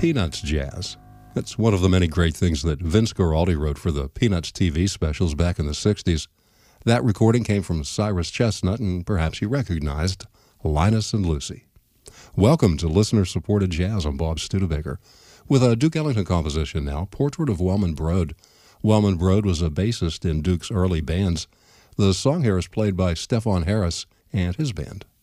Peanuts jazz. That's one of the many great things that Vince Guaraldi wrote for the Peanuts TV specials back in the 60s. That recording came from Cyrus Chestnut, and perhaps you recognized Linus and Lucy. Welcome to listener-supported jazz. I'm Bob Studebaker. With a Duke Ellington composition now, Portrait of Wellman Broad. Wellman Broad was a bassist in Duke's early bands. The song here is played by Stefon Harris and his band.